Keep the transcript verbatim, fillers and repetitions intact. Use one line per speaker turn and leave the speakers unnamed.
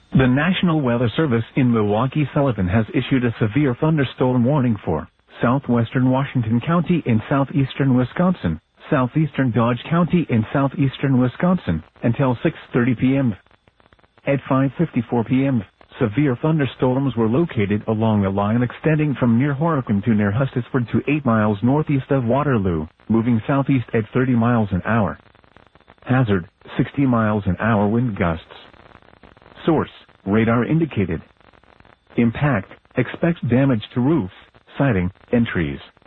The National Weather Service in Milwaukee-Sullivan has issued a severe thunderstorm warning for southwestern Washington County in southeastern Wisconsin, southeastern Dodge County in southeastern Wisconsin, until six thirty p.m. At five fifty-four p.m., severe thunderstorms were located along a line extending from near Horicon to near Hustisford to eight miles northeast of Waterloo, moving southeast at thirty miles an hour. Hazard, sixty miles an hour wind gusts. Source, radar indicated. Impact, expect damage to roofs, siding, and trees.